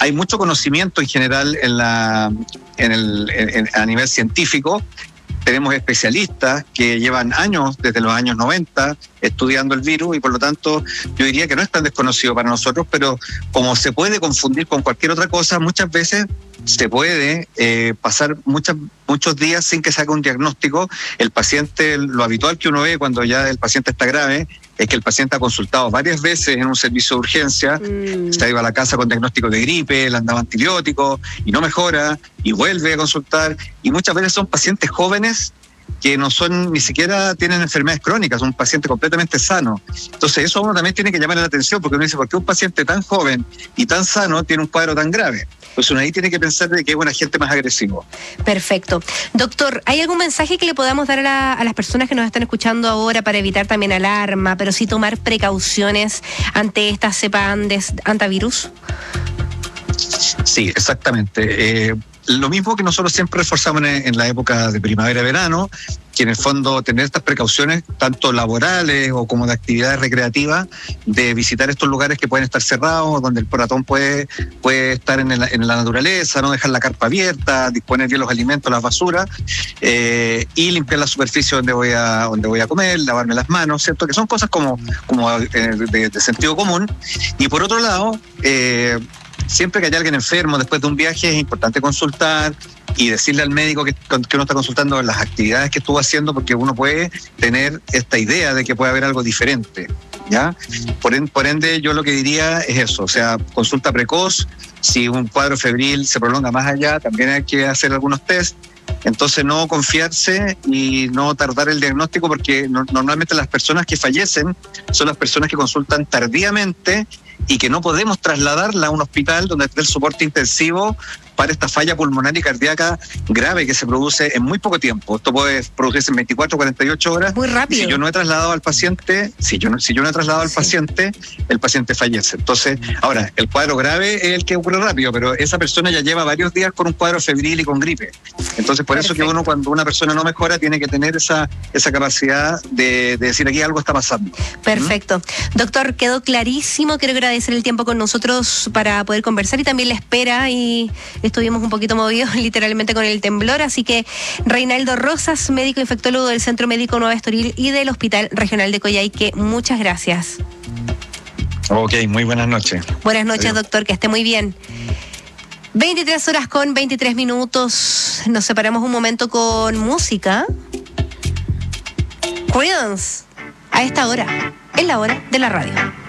hay mucho conocimiento en general a nivel científico. Tenemos especialistas que llevan años, desde los años 90, estudiando el virus, y por lo tanto yo diría que no es tan desconocido para nosotros, pero como se puede confundir con cualquier otra cosa, muchas veces se puede pasar muchos días sin que se haga un diagnóstico. El paciente, lo habitual que uno ve cuando ya el paciente está grave, es que el paciente ha consultado varias veces en un servicio de urgencia, se ha ido a la casa con diagnóstico de gripe, le han dado antibióticos y no mejora, y vuelve a consultar, y muchas veces son pacientes jóvenes que no son, ni siquiera tienen enfermedades crónicas, son un paciente completamente sano. Entonces eso a uno también tiene que llamar la atención, porque uno dice, ¿por qué un paciente tan joven y tan sano tiene un cuadro tan grave? Pues uno ahí tiene que pensar de que es un agente más agresivo. Perfecto. Doctor, ¿hay algún mensaje que le podamos dar a las personas que nos están escuchando ahora para evitar también alarma, pero sí tomar precauciones ante esta cepa antivirus? Sí, exactamente. Lo mismo que nosotros siempre reforzamos en la época de primavera-verano, que en el fondo tener estas precauciones, tanto laborales o como de actividades recreativas, de visitar estos lugares que pueden estar cerrados, donde el ratón puede estar en la naturaleza, no dejar la carpa abierta, disponer bien los alimentos, las basuras, y limpiar la superficie donde voy a comer, lavarme las manos, ¿cierto? Que son cosas como de sentido común. Y por otro lado, siempre que hay alguien enfermo después de un viaje, es importante consultar y decirle al médico que uno está consultando las actividades que estuvo haciendo, porque uno puede tener esta idea de que puede haber algo diferente, ¿ya? Por ende, yo lo que diría es eso, o sea, consulta precoz. Si un cuadro febril se prolonga más allá, también hay que hacer algunos test. Entonces no confiarse y no tardar el diagnóstico, porque normalmente las personas que fallecen son las personas que consultan tardíamente y que no podemos trasladarla a un hospital donde esté el soporte intensivo para esta falla pulmonar y cardíaca grave que se produce en muy poco tiempo. Esto puede producirse en 24 o 48 horas. Muy rápido. Si yo no he trasladado al paciente, el paciente fallece. Entonces, ahora, el cuadro grave es el que ocurre rápido, pero esa persona ya lleva varios días con un cuadro febril y con gripe. Entonces, por eso que cuando una persona no mejora, tiene que tener esa capacidad de decir, aquí algo está pasando. Perfecto. Doctor, quedó clarísimo. Quiero agradecer el tiempo con nosotros para poder conversar, y también la espera, y estuvimos un poquito movidos literalmente con el temblor, así que Reinaldo Rosas, médico infectólogo del Centro Médico Nueva Estoril y del Hospital Regional de Coyhaique, muchas gracias. Ok, muy buenas noches. Buenas noches, doctor, que esté muy bien. 23 horas con 23 minutos, nos separamos un momento con música. Creedence, a esta hora, es la hora de la radio.